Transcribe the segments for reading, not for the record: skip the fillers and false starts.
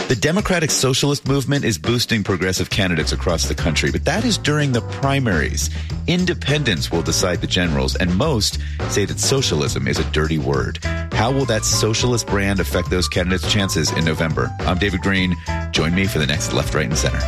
The Democratic Socialist movement is boosting progressive candidates across the country, but that is during the primaries. Independents will decide the generals, and most say that socialism is a dirty word. How will that socialist brand affect those candidates' chances in November? I'm David Green. Join me for the next Left, Right, and Center.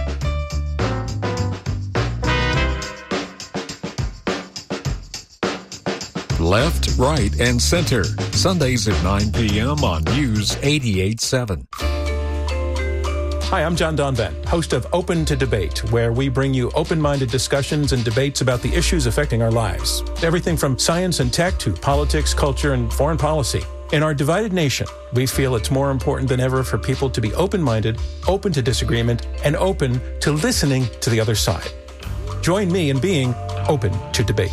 Left, Right, and Center. Sundays at 9 p.m. on News 88.7. Hi, I'm John Donvan, host of Open to Debate, where we bring you open-minded discussions and debates about the issues affecting our lives. Everything from science and tech to politics, culture, and foreign policy. In our divided nation, we feel it's more important than ever for people to be open-minded, open to disagreement, and open to listening to the other side. Join me in being open to debate.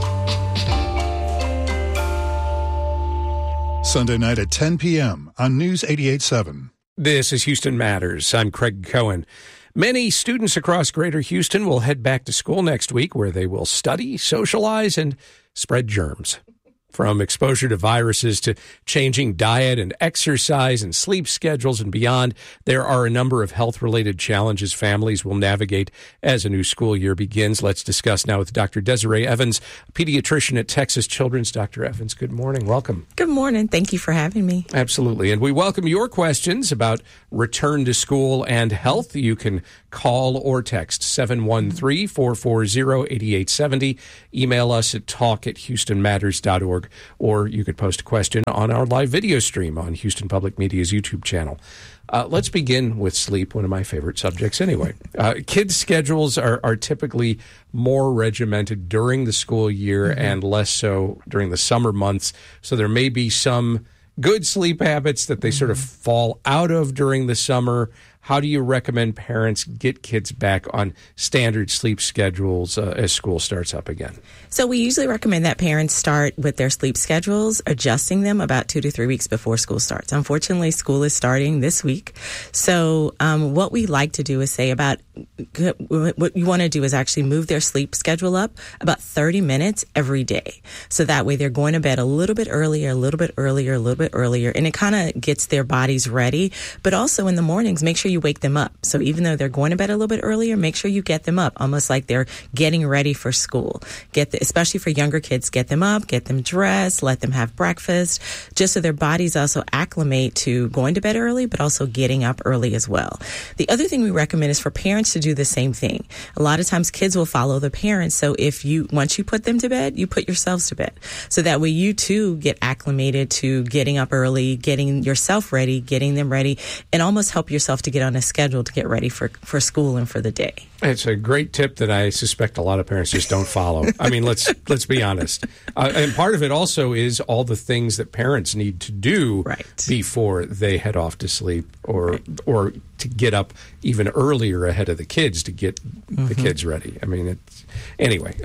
Sunday night at 10 p.m. on News 88.7. This is Houston Matters. I'm Craig Cohen. Many students across Greater Houston will head back to school next week, where they will study, socialize, and spread germs. From exposure to viruses to changing diet and exercise and sleep schedules and beyond, there are a number of health-related challenges families will navigate as a new school year begins. Let's discuss now with Dr. Desiree Evans, a pediatrician at Texas Children's. Dr. Evans, good morning. Welcome. Good morning. Thank you for having me. Absolutely. And we welcome your questions about return to school and health. You can call or text 713-440-8870. Email us at talk@houstonmatters.org. Or you could post a question on our live video stream on Houston Public Media's YouTube channel. Let's begin with sleep, one of my favorite subjects anyway. Kids' schedules are typically more regimented during the school year and less so during the summer months. So there may be some good sleep habits that they sort of fall out of during the summer. How do you recommend parents get kids back on standard sleep schedules as school starts up again? So we usually recommend that parents start with their sleep schedules, adjusting them about 2 to 3 weeks before school starts. Unfortunately, school is starting this week. So what we like to do is say what you want to do is actually move their sleep schedule up about 30 minutes every day. So that way they're going to bed a little bit earlier, a little bit earlier, a little bit earlier, and it kind of gets their bodies ready. But also in the mornings, make sure you wake them up. So even though they're going to bed a little bit earlier, make sure you get them up, almost like they're getting ready for school. Especially for younger kids, get them up, get them dressed, let them have breakfast, just so their bodies also acclimate to going to bed early, but also getting up early as well. The other thing we recommend is for parents to do the same thing. A lot of times kids will follow the parents. So once you put them to bed, you put yourselves to bed. So that way you too get acclimated to getting up early, getting yourself ready, getting them ready, and almost help yourself to get on a schedule to get ready for school and for the day. It's a great tip that I suspect a lot of parents just don't follow. I mean, let's be honest. And part of it also is all the things that parents need to do before they head off to sleep or to get up even earlier ahead of the kids to get the kids ready. I mean, anyway,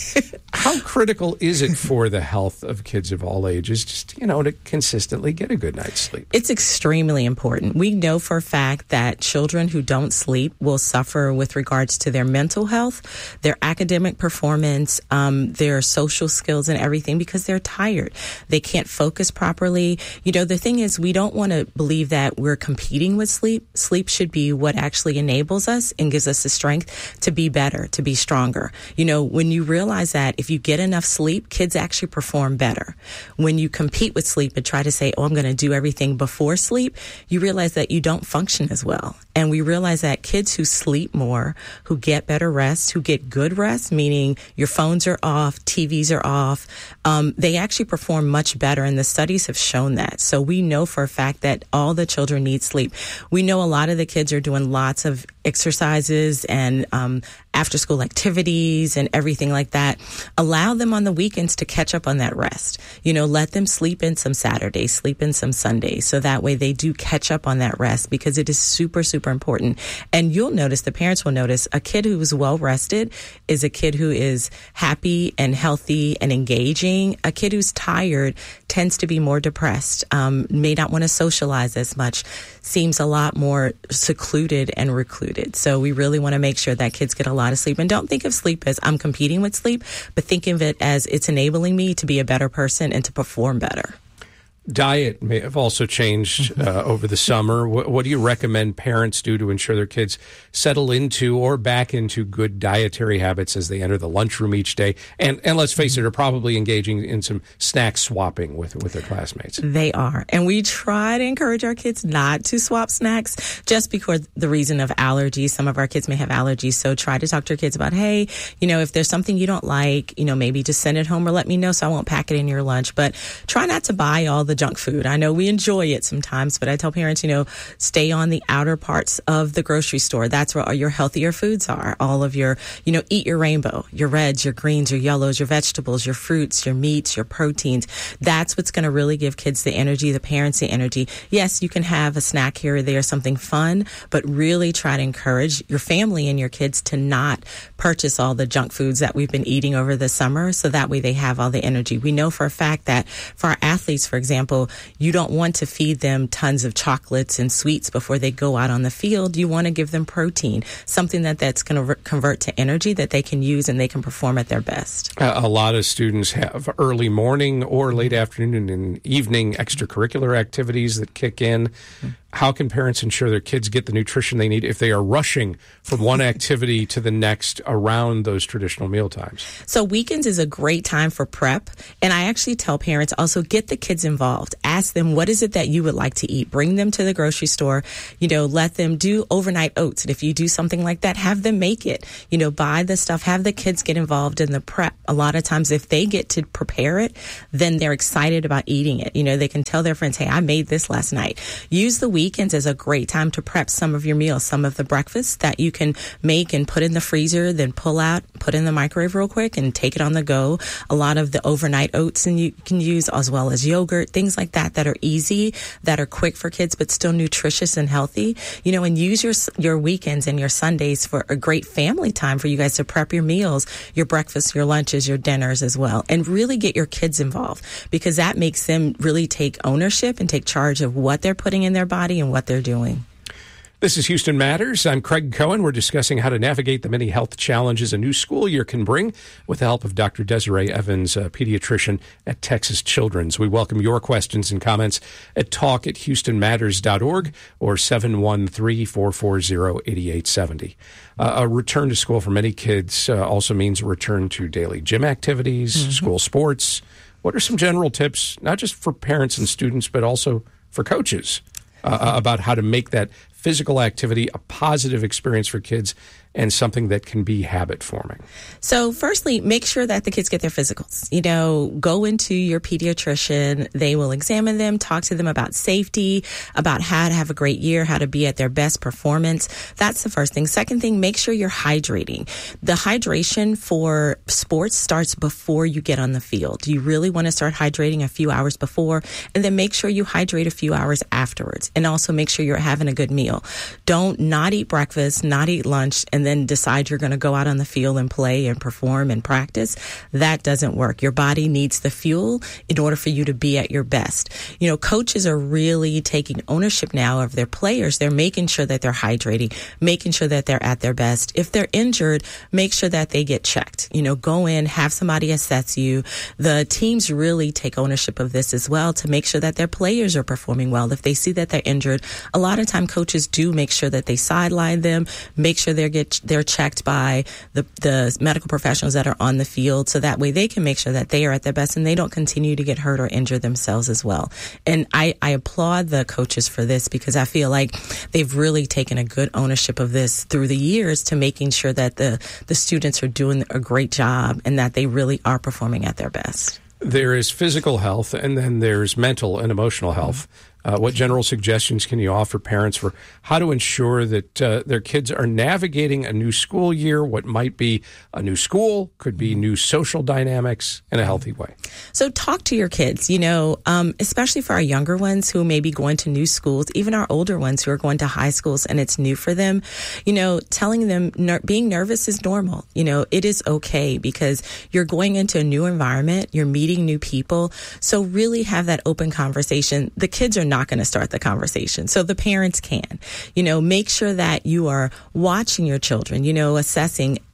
how critical is it for the health of kids of all ages just, to consistently get a good night's sleep? It's extremely important. We know for a fact that children who don't sleep will suffer with regards to their mental health, their academic performance, their social skills and everything, because they're tired. They can't focus properly. The thing is, we don't want to believe that we're competing with sleep. Sleep should be what actually enables us and gives us the strength to be better, to be stronger. When you realize that if you get enough sleep, kids actually perform better. When you compete with sleep and try to say, I'm going to do everything before sleep, you realize that you don't function as well. And we realize that kids who sleep more, who get better rest, who get good rest, meaning your phones are off, TVs are off, they actually perform much better. And the studies have shown that. So we know for a fact that all the children need sleep. We know a lot of the kids are doing lots of exercises and after school activities and everything like that. Allow them on the weekends to catch up on that rest. Let them sleep in some Saturdays, sleep in some Sundays. So that way they do catch up on that rest, because it is super, super important. And you'll notice, the parents will notice, a kid who is well rested is a kid who is happy and healthy and engaging. A kid who's tired tends to be more depressed, may not want to socialize as much, seems a lot more secluded and recluded. So we really want to make sure that kids get a lot of sleep. And don't think of sleep as I'm competing with sleep, but think of it as it's enabling me to be a better person and to perform better. Diet may have also changed over the summer. What do you recommend parents do to ensure their kids settle into or back into good dietary habits as they enter the lunchroom each day? And let's face it, are probably engaging in some snack swapping with their classmates. They are. And we try to encourage our kids not to swap snacks just because the reason of allergies. Some of our kids may have allergies. So try to talk to your kids about, hey, if there's something you don't like, maybe just send it home or let me know so I won't pack it in your lunch. But try not to buy all the junk food. I know we enjoy it sometimes, but I tell parents, stay on the outer parts of the grocery store. That's where all your healthier foods are. All of your, eat your rainbow, your reds, your greens, your yellows, your vegetables, your fruits, your meats, your proteins. That's what's going to really give kids the energy, the parents the energy. Yes, you can have a snack here or there, something fun, but really try to encourage your family and your kids to not purchase all the junk foods that we've been eating over the summer, so that way they have all the energy. We know for a fact that for our athletes, for example, you don't want to feed them tons of chocolates and sweets before they go out on the field. You want to give them protein, something that's going to convert to energy that they can use and they can perform at their best. A lot of students have early morning or late afternoon and evening extracurricular activities that kick in. How can parents ensure their kids get the nutrition they need if they are rushing from one activity to the next around those traditional meal times? So weekends is a great time for prep. And I actually tell parents also get the kids involved. Ask them, what is it that you would like to eat? Bring them to the grocery store. Let them do overnight oats. And if you do something like that, have them make it. Buy the stuff. Have the kids get involved in the prep. A lot of times if they get to prepare it, then they're excited about eating it. They can tell their friends, hey, I made this last night. Use the weekends as a great time to prep some of your meals, some of the breakfasts that you can make and put in the freezer, then pull out, put in the microwave real quick and take it on the go. A lot of the overnight oats and you can use, as well as yogurt, things like that are easy, that are quick for kids, but still nutritious and healthy. And use your weekends and your Sundays for a great family time for you guys to prep your meals, your breakfasts, your lunches, your dinners as well. And really get your kids involved, because that makes them really take ownership and take charge of what they're putting in their body and what they're doing. This is Houston Matters. I'm Craig Cohen. We're discussing how to navigate the many health challenges a new school year can bring with the help of Dr. Desiree Evans, a pediatrician at Texas Children's. We welcome your questions and comments at talk@houstonmatters.org or 713-440-8870. A return to school for many kids also means a return to daily gym activities, school sports. What are some general tips, not just for parents and students, but also for coaches, about how to make that physical activity a positive experience for kids and something that can be habit forming? So firstly, make sure that the kids get their physicals. Go into your pediatrician. They will examine them, talk to them about safety, about how to have a great year, how to be at their best performance. That's the first thing. Second thing, make sure you're hydrating. The hydration for sports starts before you get on the field. You really want to start hydrating a few hours before, and then make sure you hydrate a few hours afterwards. And also make sure you're having a good meal. Don't not eat breakfast, not eat lunch, and then decide you're going to go out on the field and play and perform and practice. That doesn't work. Your body needs the fuel in order for you to be at your best. Coaches are really taking ownership now of their players. They're making sure that they're hydrating, making sure that they're at their best. If they're injured, make sure that they get checked. Go in, have somebody assess you. The teams really take ownership of this as well to make sure that their players are performing well. If they see that they're injured, a lot of time coaches do make sure that they sideline them, make sure they're checked by the medical professionals that are on the field, so that way they can make sure that they are at their best and they don't continue to get hurt or injure themselves as well. And I applaud the coaches for this, because I feel like they've really taken a good ownership of this through the years to making sure that the students are doing a great job and that they really are performing at their best. There is physical health, and then there's mental and emotional health. What general suggestions can you offer parents for how to ensure that their kids are navigating a new school year, what might be a new school, could be new social dynamics, in a healthy way? So talk to your kids, especially for our younger ones who may be going to new schools, even our older ones who are going to high schools and it's new for them. Telling them being nervous is normal. It is okay, because you're going into a new environment, you're meeting new people. So really have that open conversation. The kids are not going to start the conversation, so the parents can. Make sure that you are watching your children, assessing,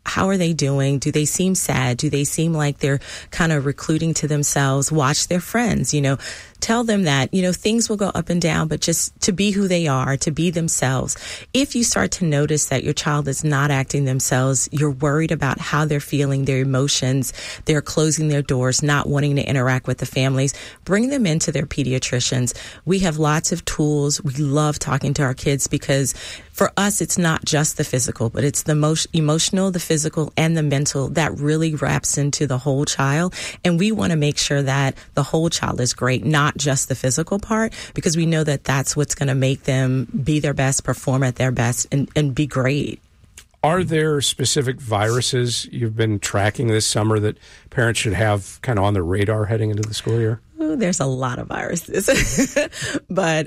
how are they doing? Do they seem sad? Do they seem like they're kind of recluding to themselves? Watch their friends, tell them that, things will go up and down, but just to be who they are, to be themselves. If you start to notice that your child is not acting themselves, you're worried about how they're feeling, their emotions, they're closing their doors, not wanting to interact with the families, bring them into their pediatricians. We have lots of tools. We love talking to our kids because for us, it's not just the physical, but it's the most emotional, the physical, and the mental that really wraps into the whole child. And we want to make sure that the whole child is great, not just the physical part, because we know that that's what's going to make them be their best, perform at their best, and be great. Are there specific viruses you've been tracking this summer that parents should have kind of on their radar heading into the school year? There's a lot of viruses. But,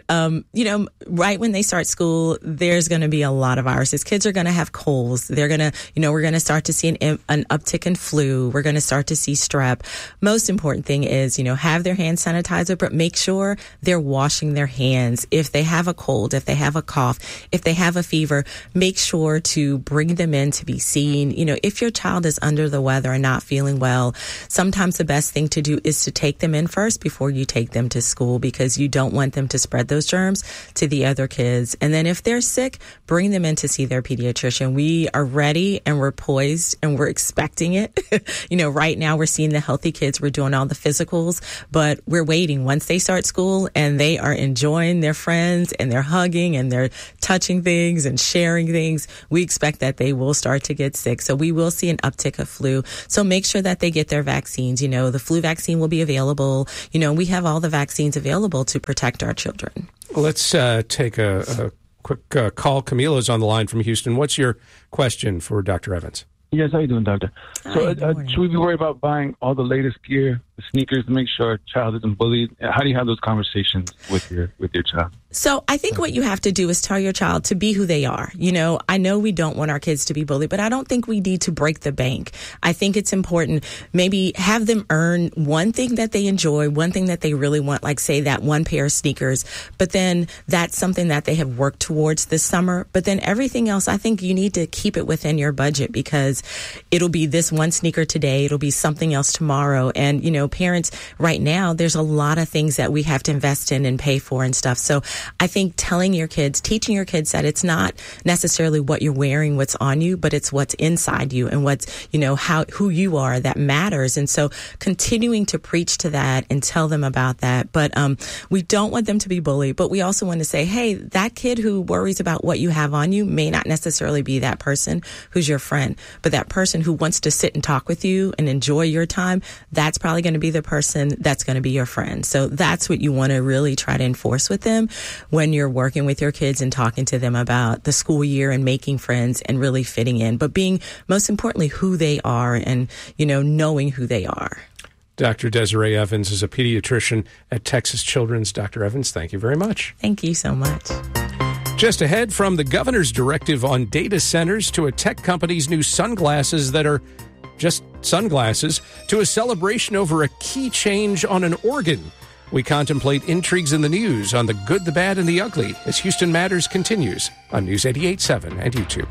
right when they start school, there's going to be a lot of viruses. Kids are going to have colds. They're going to, we're going to start to see an uptick in flu. We're going to start to see strep. Most important thing is, have their hand sanitizer, but make sure they're washing their hands. If they have a cold, if they have a cough, if they have a fever, make sure to bring them in to be seen. If your child is under the weather and not feeling well, sometimes the best thing to do is to take them in first before you take them to school, because you don't want them to spread those germs to the other kids. And then if they're sick, bring them in to see their pediatrician. We are ready and we're poised and we're expecting it. Right now we're seeing the healthy kids. We're doing all the physicals, but we're waiting once they start school and they are enjoying their friends and they're hugging and they're touching things and sharing things. We expect that they will start to get sick. So we will see an uptick of flu. So make sure that they get their vaccines. The flu vaccine will be available. We have all the vaccines available to protect our children. Let's take a quick call. Camila's on the line from Houston. What's your question for Dr. Evans? Yes, how you doing, doctor? Hi, should we be worried about buying all the latest gear, the sneakers, to make sure our child isn't bullied? How do you have those conversations with your child? So I think what you have to do is tell your child to be who they are. I know we don't want our kids to be bullied, but I don't think we need to break the bank. I think it's important, maybe have them earn one thing that they enjoy, one thing that they really want, like say that one pair of sneakers, but then that's something that they have worked towards this summer. But then everything else, I think you need to keep it within your budget, because it'll be this one sneaker today, it'll be something else tomorrow. And, parents right now, there's a lot of things that we have to invest in and pay for and stuff. So I think teaching your kids that it's not necessarily what you're wearing, what's on you, but it's what's inside you and what's, who you are that matters. And so continuing to preach to that and tell them about that. But we don't want them to be bullied, but we also want to say, hey, that kid who worries about what you have on you may not necessarily be that person who's your friend, but that person who wants to sit and talk with you and enjoy your time, that's probably going to be the person that's going to be your friend. So that's what you want to really try to enforce with them when you're working with your kids and talking to them about the school year and making friends and really fitting in, but being most importantly who they are and, knowing who they are. Dr. Desiree Evans is a pediatrician at Texas Children's. Dr. Evans, thank you very much. Thank you so much. Just ahead, from the governor's directive on data centers to a tech company's new sunglasses that are just sunglasses to a celebration over a key change on an organ. We contemplate intrigues in the news on the good, the bad, and the ugly as Houston Matters continues on News 88.7 and YouTube.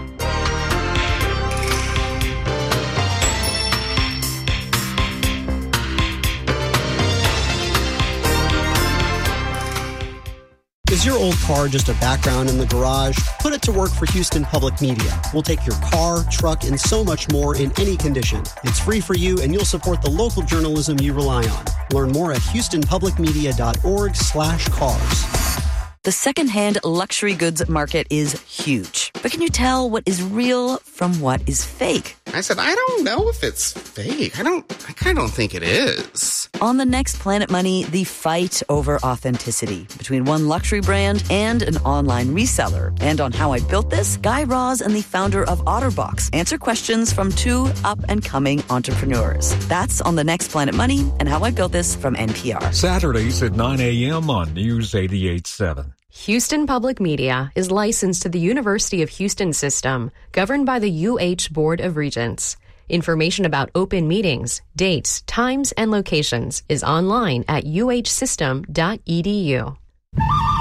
Is your old car just a background in the garage? Put it to work for Houston Public Media. We'll take your car, truck, and so much more in any condition. It's free for you, and you'll support the local journalism you rely on. Learn more at houstonpublicmedia.org/cars. The secondhand luxury goods market is huge. But can you tell what is real from what is fake? I said, I don't know if it's fake. I kind of don't think it is. On the next Planet Money, the fight over authenticity between one luxury brand and an online reseller. And on How I Built This, Guy Raz and the founder of OtterBox answer questions from two up-and-coming entrepreneurs. That's on the next Planet Money and How I Built This from NPR. Saturdays at 9 a.m. on News 88.7. Houston Public Media is licensed to the University of Houston system, governed by the UH Board of Regents. Information about open meetings, dates, times, and locations is online at uhsystem.edu.